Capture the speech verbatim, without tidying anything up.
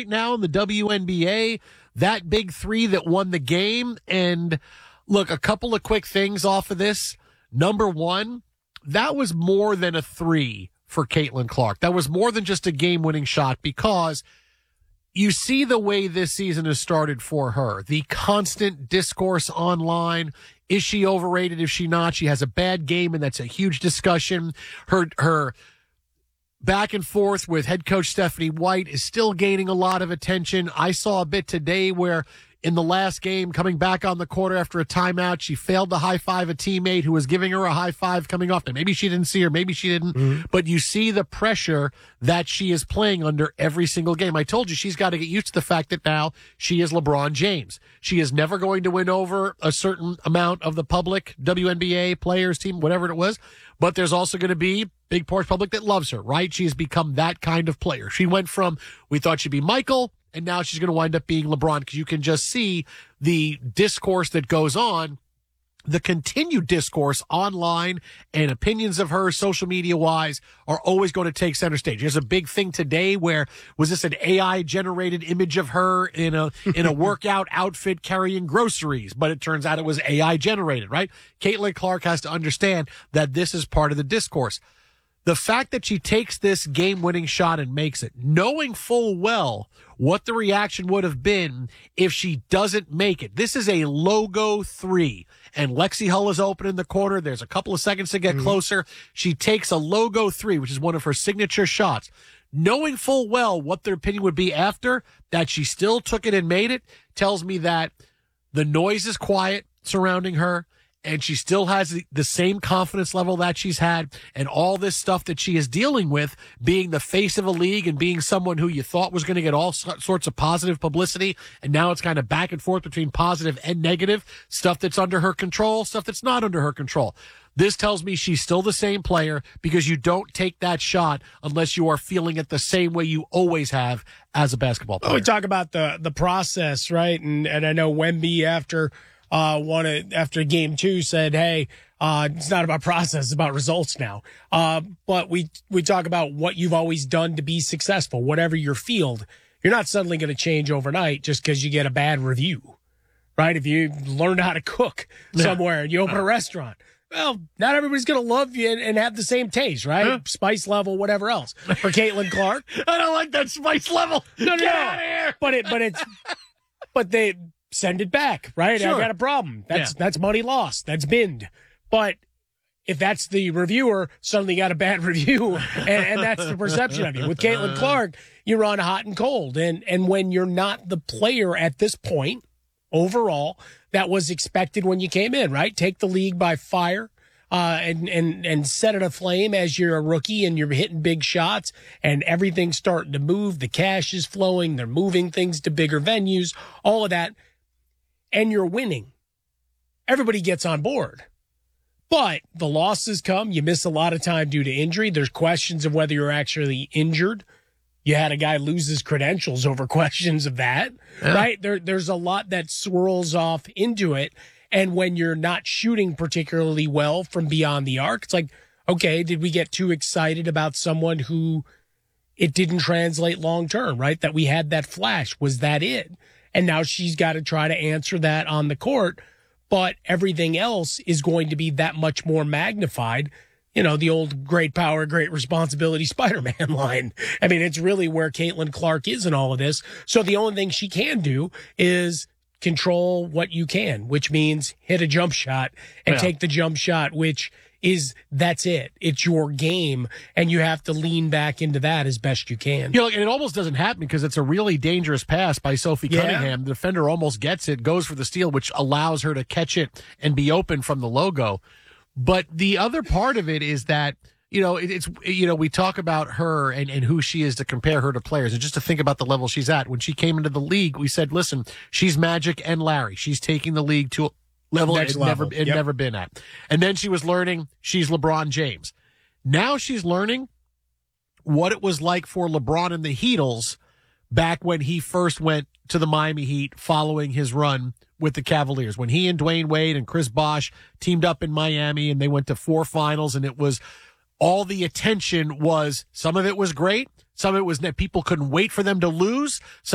right now in the W N B A, that big three that won the game. And look, a couple of quick things off of this. Number one, that was more than a three for Caitlin Clark. That was more than just a game-winning shot, because you see the way this season has started for her. The constant discourse online. Is she overrated? Is she not? She has a bad game, and that's a huge discussion. Her, her back and forth with head coach Stephanie White is still gaining a lot of attention. I saw a bit today where in the last game, coming back on the court after a timeout, she failed to high-five a teammate who was giving her a high-five coming off. Now, maybe she didn't see her, maybe she didn't, mm-hmm. but you see the pressure that she is playing under every single game. I told you she's got to get used to the fact that now she is LeBron James. She is never going to win over a certain amount of the public, W N B A, players, team, whatever it was, but there's also going to be big part public that loves her, right? She has become that kind of player. She went from, we thought she'd be Michael, and now she's going to wind up being LeBron, because you can just see the discourse that goes on, the continued discourse online and opinions of her social media wise are always going to take center stage. There's a big thing today where, was this an A I generated image of her in a, in a workout outfit carrying groceries? But it turns out it was A I generated, right? Caitlin Clark has to understand that this is part of the discourse. The fact that she takes this game-winning shot and makes it, knowing full well what the reaction would have been if she doesn't make it. This is a logo three, and Lexi Hull is open in the corner. There's a couple of seconds to get mm-hmm. closer. She takes a logo three, which is one of her signature shots. Knowing full well what their opinion would be after, that she still took it and made it, tells me that the noise is quiet surrounding her, and she still has the, the same confidence level that she's had, and all this stuff that she is dealing with, being the face of a league and being someone who you thought was going to get all sorts of positive publicity, and now it's kind of back and forth between positive and negative, stuff that's under her control, stuff that's not under her control. This tells me she's still the same player, because you don't take that shot unless you are feeling it the same way you always have as a basketball player. Well, we talk about the the process, right? And and I know Wemby after Uh, wanted after game two said, hey, uh, it's not about process, it's about results now. Uh, but we, we talk about what you've always done to be successful, whatever your field. You're not suddenly going to change overnight just because you get a bad review, right? If you learned how to cook somewhere and you open a restaurant, well, not everybody's going to love you and, and have the same taste, right? Huh? Spice level, whatever else. For Caitlin Clark. I don't like that spice level. No, no, Get no. out of here. But it, but it's, but they, send it back, right? Sure. I got a problem. That's yeah. that's money lost. That's binned. But if that's the reviewer, suddenly got a bad review, and, and that's the perception of you. With Caitlin Clark, you run hot and cold. And, and when you're not the player at this point, overall, that was expected when you came in, right? Take the league by fire. Uh, and, and, and set it aflame as you're a rookie and you're hitting big shots and everything's starting to move. The cash is flowing. They're moving things to bigger venues, all of that. And you're winning. Everybody gets on board. But the losses come. You miss a lot of time due to injury. There's questions of whether you're actually injured. You had a guy lose his credentials over questions of that, yeah. right? There, there's a lot that swirls off into it. And when you're not shooting particularly well from beyond the arc, it's like, okay, did we get too excited about someone who it didn't translate long term, right? That we had that flash. Was that it? And now she's got to try to answer that on the court. But everything else is going to be that much more magnified. You know, the old great power, great responsibility Spider-Man line. I mean, it's really where Caitlin Clark is in all of this. So the only thing she can do is control what you can, which means hit a jump shot and yeah. take the jump shot, which is, that's it. It's your game, and you have to lean back into that as best you can. You know, and it almost doesn't happen because it's a really dangerous pass by Sophie yeah. Cunningham. The defender almost gets it, goes for the steal, which allows her to catch it and be open from the logo. But the other part of it is that, you know, it, it's, you know, we talk about her and, and who she is to compare her to players. And just to think about the level she's at. When she came into the league, we said, listen, she's Magic and Larry. She's taking the league to level Next it level. never it Yep. never been at. And then she was learning she's LeBron James. Now she's learning what it was like for LeBron and the Heatles back when he first went to the Miami Heat following his run with the Cavaliers. When he and Dwayne Wade and Chris Bosh teamed up in Miami and they went to four finals, and it was all the attention was, some of it was great, some of it was that people couldn't wait for them to lose. Some